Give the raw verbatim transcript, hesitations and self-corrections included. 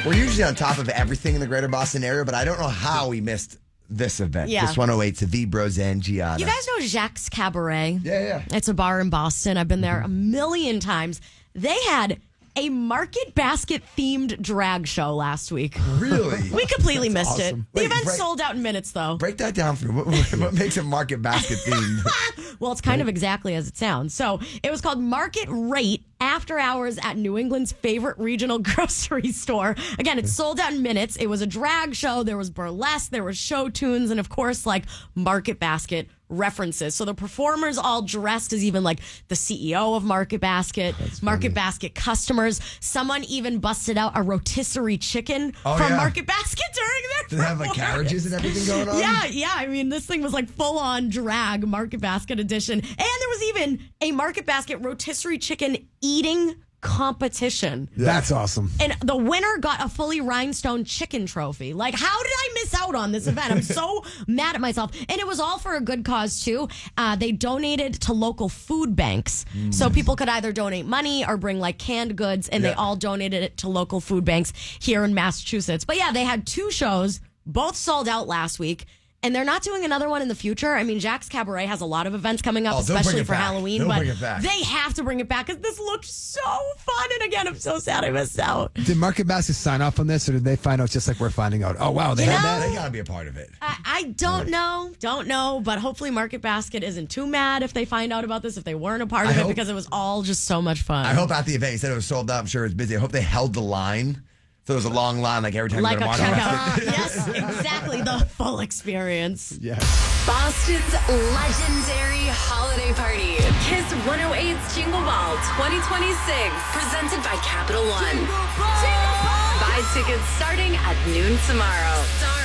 We're usually on top of everything in the greater Boston area, but I don't know how we missed this event. Yeah. This one oh eight to the Brozangiana. You guys know Jacques Cabaret? Yeah, yeah. It's a bar in Boston. I've been there a million times. They had a Market Basket themed drag show last week. Really? We completely That's missed awesome. it. The Wait, event break- sold out in minutes, though. Break that down for me. What, what, what makes it Market Basket themed? Well, it's kind of exactly as it sounds. So it was called Market Rate after hours at New England's favorite regional grocery store. Again, it sold out in minutes. It was a drag show. There was burlesque. There was show tunes. And, of course, like Market Basket references. So the performers all dressed as even like the C E O of Market Basket, Market Basket customers. Someone even busted out a rotisserie chicken Oh, from yeah. Market Basket during their Did they have like performance. carriages and everything going on? Yeah, yeah. I mean, this thing was like full on drag Market Basket edition. And there was even a Market Basket rotisserie chicken eating competition. That's awesome. And the winner got a fully rhinestone chicken trophy. Like, how did I miss out on this event? I'm so mad at myself. And it was all for a good cause, too. Uh, they donated to local food banks. Mm. So people could either donate money or bring, like, canned goods. And Yeah. they all donated it to local food banks here in Massachusetts. But, yeah, they had two shows. Both sold out last week. And they're not doing another one in the future. I mean, Jacques Cabaret has a lot of events coming up, Oh, they'll bring especially it for back. Halloween. They'll but bring it back. they have to bring it back because this looked so fun. And again, I'm so sad I missed out. Did Market Basket sign off on this, or did they find out just like we're finding out? Oh, wow, they You had know- that? They gotta be a part of it. I, I don't know. Don't know. But hopefully Market Basket isn't too mad if they find out about this, if they weren't a part of I it, hope- because it was all just so much fun. I hope at the event, you said it was sold out. I'm sure it was busy. I hope they held the line. So there was a long line like every time Like you a go to Market checkout. Basket. Yes, exactly. The full experience. Yeah. Boston's legendary holiday party. Kiss one oh eight's Jingle Ball twenty twenty-six. Presented by Capital One. Buy tickets starting at noon tomorrow. Starring